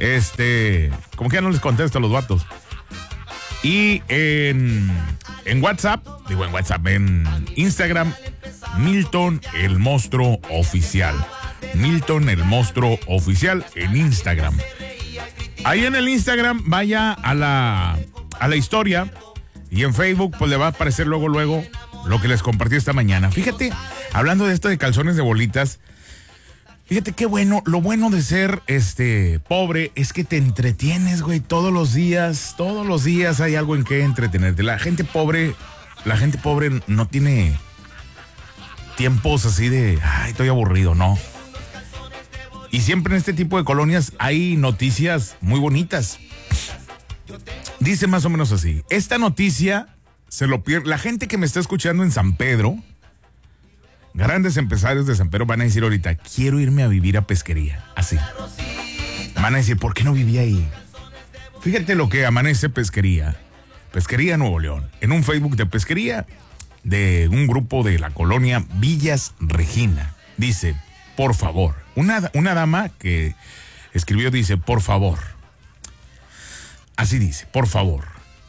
Como que ya no les contesto a los vatos. Y en WhatsApp, en Instagram, Milton el Monstruo Oficial. Milton el Monstruo Oficial en Instagram. Ahí en el Instagram, vaya a la historia. Y en Facebook, pues le va a aparecer luego lo que les compartí esta mañana. Fíjate, hablando de esto de calzones de bolitas, fíjate qué bueno, lo bueno de ser pobre es que te entretienes, güey, todos los días hay algo en que entretenerte. La gente pobre no tiene tiempos así de, ay, estoy aburrido, no. Y siempre en este tipo de colonias hay noticias muy bonitas. Dice más o menos así, esta noticia se lo pierde, la gente que me está escuchando en San Pedro, grandes empresarios de San Pedro van a decir ahorita, quiero irme a vivir a Pesquería, así. Van a decir, ¿por qué no viví ahí? Fíjate lo que amanece Pesquería Nuevo León, en un Facebook de Pesquería, de un grupo de la colonia Villas Regina. Dice, por favor, una dama que escribió dice, por favor. Así dice, por favor.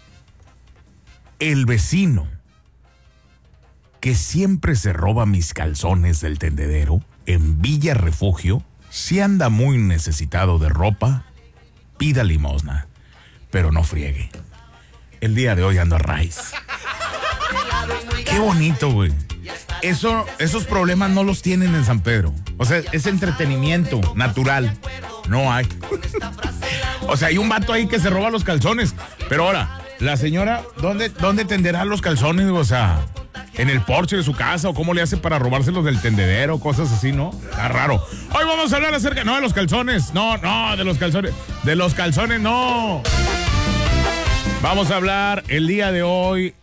El vecino que siempre se roba mis calzones del tendedero en Villa Refugio, si anda muy necesitado de ropa, pida limosna, pero no friegue. El día de hoy ando a raíz. Qué bonito, güey. Esos problemas no los tienen en San Pedro. O sea, es entretenimiento natural. No hay. O sea, hay un vato ahí que se roba los calzones. Pero ahora, la señora, ¿dónde tenderá los calzones? O sea, ¿en el porche de su casa? ¿O cómo le hace para robárselos del tendedero? Cosas así, ¿no? Está raro. Hoy vamos a hablar acerca, no de los calzones. No, de los calzones. De los calzones, no. Vamos a hablar el día de hoy.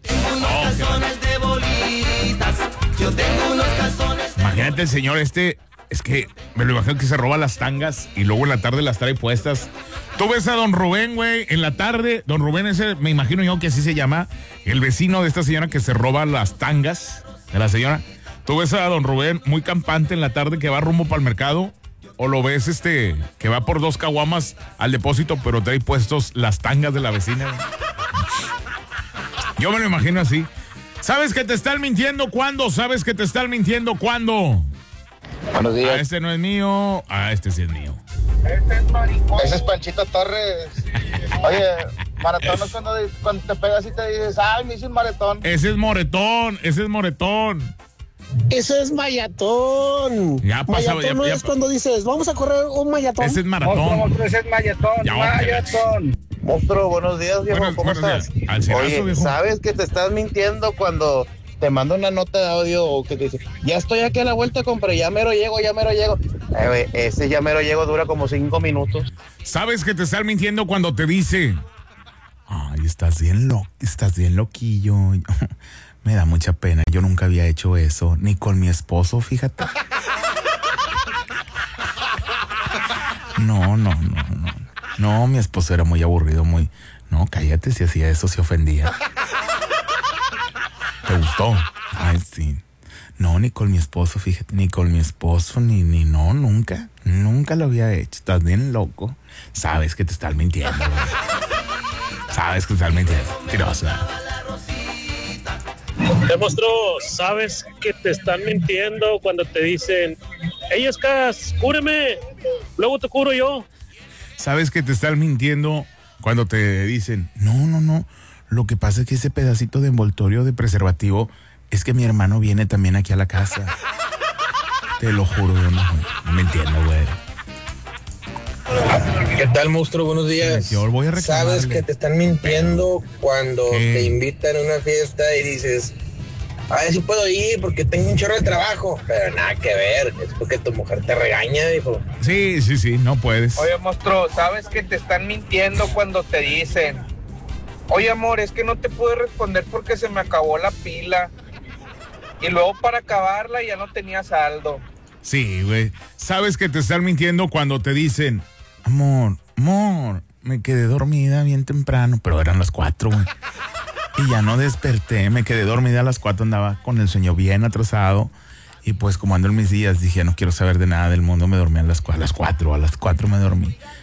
Imagínate el señor es que me lo imagino que se roba las tangas y luego en la tarde las trae puestas. Tú ves a don Rubén, güey, en la tarde, don Rubén ese, me imagino yo que así se llama, el vecino de esta señora que se roba las tangas de la señora. Tú ves a don Rubén muy campante en la tarde que va rumbo para el mercado, o lo ves que va por 2 caguamas al depósito, pero trae puestos las tangas de la vecina. Yo me lo imagino así. ¿Sabes que te están mintiendo cuándo? ¿Sabes que te están mintiendo cuándo? Buenos días. Este no es mío, este sí es mío. Ese es Panchito Torres. Oye, maratón es cuando te pegas y te dices, ay, me hice un maratón. Ese es moretón. Ese es mayatón. Ya pasaba, mayatón no es cuando dices, vamos a correr un mayatón. Ese es maratón. Ese es mayatón. Monstruo, buenos días, viejo. ¿Cómo estás? Oye, viejo. ¿Sabes que te estás mintiendo cuando te manda una nota de audio o que te dice, ya estoy aquí a la vuelta, compadre, ya mero llego? Ese ya mero llego dura como 5 minutos. ¿Sabes que te están mintiendo cuando te dice, ay, estás bien loquillo? Me da mucha pena, yo nunca había hecho eso, ni con mi esposo, fíjate. No, mi esposo era muy aburrido, no, cállate, si hacía eso se ofendía. ¿Te gustó? Ay, sí. No, ni con mi esposo, fíjate, ni no, nunca lo había hecho. Estás bien loco. Sabes que te están mintiendo, güey. Sabes que te están mintiendo. Tirosa. Te mostró, sabes que te están mintiendo cuando te dicen, hey, Escas, cúreme, luego te curo yo. Sabes que te están mintiendo cuando te dicen, no, lo que pasa es que ese pedacito de envoltorio de preservativo es que mi hermano viene también aquí a la casa. Te lo juro, yo no me entiendo, güey. ¿Qué tal, monstruo? Buenos días. Yo voy a reclamarle. Sabes que te están mintiendo cuando te invitan a una fiesta y dices, a ver si puedo ir porque tengo un chorro de trabajo. Pero nada que ver, es porque tu mujer te regaña, hijo. Sí, no puedes. Oye, monstruo, ¿sabes que te están mintiendo cuando te dicen, oye, amor, es que no te pude responder porque se me acabó la pila? Y luego para acabarla ya no tenía saldo. Sí, güey. ¿Sabes que te están mintiendo cuando te dicen, amor, me quedé dormida bien temprano, pero eran las 4, güey. Y ya no desperté, me quedé dormida a las 4, andaba con el sueño bien atrasado. Y pues como ando en mis días, dije, no quiero saber de nada del mundo, me dormí a las 4 me dormí.